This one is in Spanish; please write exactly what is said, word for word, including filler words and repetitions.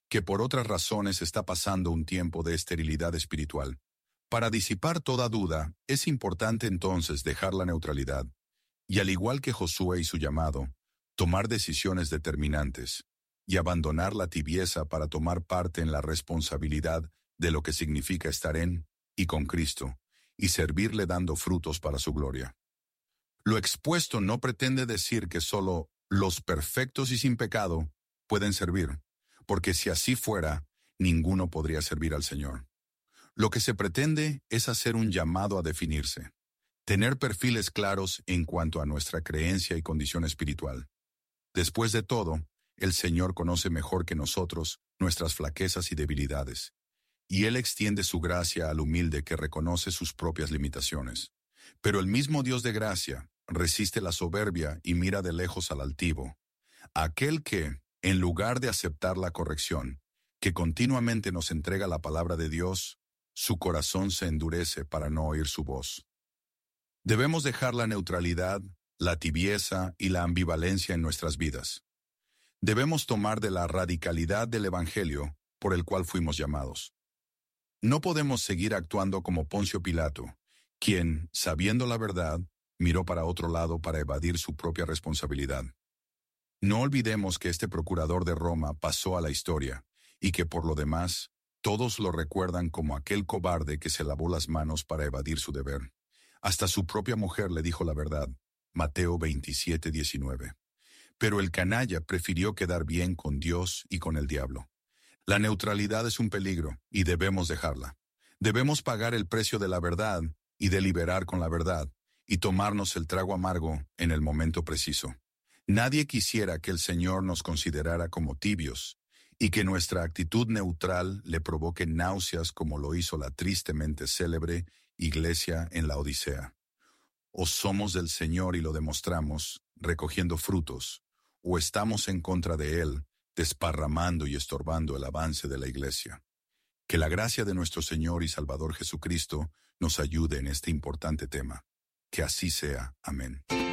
que por otras razones está pasando un tiempo de esterilidad espiritual. Para disipar toda duda, es importante entonces dejar la neutralidad, y al igual que Josué y su llamado, tomar decisiones determinantes, y abandonar la tibieza para tomar parte en la responsabilidad de lo que significa estar en y con Cristo, y servirle dando frutos para su gloria. Lo expuesto no pretende decir que solo los perfectos y sin pecado pueden servir, porque si así fuera, ninguno podría servir al Señor. Lo que se pretende es hacer un llamado a definirse, tener perfiles claros en cuanto a nuestra creencia y condición espiritual. Después de todo, el Señor conoce mejor que nosotros nuestras flaquezas y debilidades, y Él extiende su gracia al humilde que reconoce sus propias limitaciones. Pero el mismo Dios de gracia resiste la soberbia y mira de lejos al altivo, aquel que, en lugar de aceptar la corrección, que continuamente nos entrega la palabra de Dios, su corazón se endurece para no oír su voz. Debemos dejar la neutralidad, la tibieza y la ambivalencia en nuestras vidas. Debemos tomar de la radicalidad del Evangelio por el cual fuimos llamados. No podemos seguir actuando como Poncio Pilato, quien, sabiendo la verdad, miró para otro lado para evadir su propia responsabilidad. No olvidemos que este procurador de Roma pasó a la historia, y que por lo demás, todos lo recuerdan como aquel cobarde que se lavó las manos para evadir su deber. Hasta su propia mujer le dijo la verdad, Mateo veintisiete, diecinueve. Pero el canalla prefirió quedar bien con Dios y con el diablo. La neutralidad es un peligro, y debemos dejarla. Debemos pagar el precio de la verdad y deliberar con la verdad, y tomarnos el trago amargo en el momento preciso. Nadie quisiera que el Señor nos considerara como tibios, y que nuestra actitud neutral le provoque náuseas como lo hizo la tristemente célebre iglesia en la Odisea. O somos del Señor y lo demostramos, recogiendo frutos, o estamos en contra de Él, desparramando y estorbando el avance de la iglesia. Que la gracia de nuestro Señor y Salvador Jesucristo nos ayude en este importante tema. Que así sea. Amén.